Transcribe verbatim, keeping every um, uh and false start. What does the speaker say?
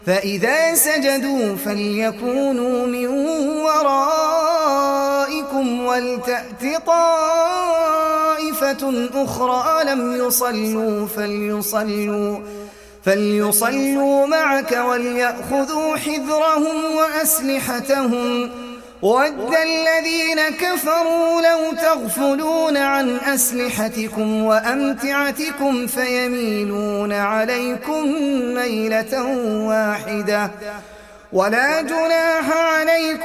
فإذا سجدوا فليكونوا من ورائكم ولتأت طائفة أخرى لم يصلوا فليصلوا, فليصلوا معك وليأخذوا حذرهم وأسلحتهم وَدَّ الذين كفروا لو تغفلون عن أسلحتكم وأمتعتكم فيميلون عليكم ميلة واحدة ولا جناح عليكم